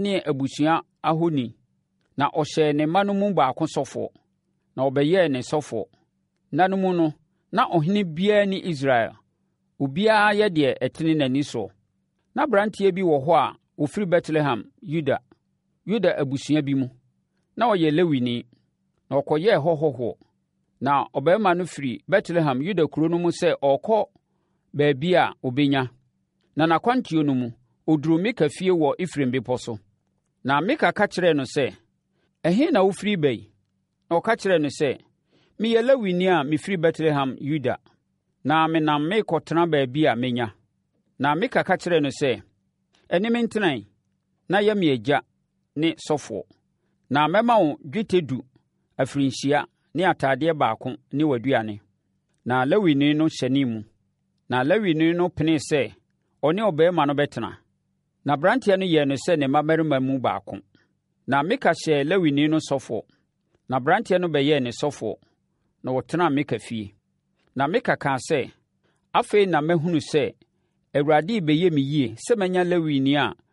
ne abusua ahoni, na ɔhyɛɛ ne mma no mu baako sɔfoɔ, na ɔbɛyɛɛ ne sɔfoɔ. Nna no mu no, na ɔhene biara ne Israel, obiara yɛ deɛ ɛtene n'ani soɔ. Na aberanteɛ bi wɔ hɔ a ɔfiri Betlehem, Yuda abusua bi mu. Na ɔyɛ Lewini, na ɔkɔyɛɛ hɔ hɔhoɔ. Na ɔbarima no firi Betlehem, Yuda kuro no mu sɛ ɔrekɔ baabi a ɔbɛnya. Na n'akwantuo no mu, ɔduruu Mika fie wɔ Efraim bepɔ so. Na Mika ka kyerɛɛ no sɛ, “Ɛhe na wofiri ba yi?” Na ɔka kyerɛɛ no sɛ, “Meyɛ Lewini a mefiri Betlehem, Yuda, na menam merekɔtena baabi a menya.” Na Mika ka kyerɛɛ no sɛ, “Ɛne me ntena, na yɛ me agya ne sɔfoɔ, na mɛma wo dwetɛ 10 afirinhyia ne atadeɛ 2 ne w'aduane.” Na Lewini no hyɛnee mu. Na Lewini no penee sɛ ɔne ɔbarima no bɛtena. Na aberanteɛ no yɛɛ no sɛ ne mmammarima mu baako. Na Mika hyɛɛ Lewini no sɔfoɔ. Na aberanteɛ no bɛyɛɛ ne sɔfoɔ, na wɔtenaa Mika fie. Na Mika kaa sɛ, “Afei na mahunu sɛ Awurade rebɛyɛ me yie sɛ manya Lewini a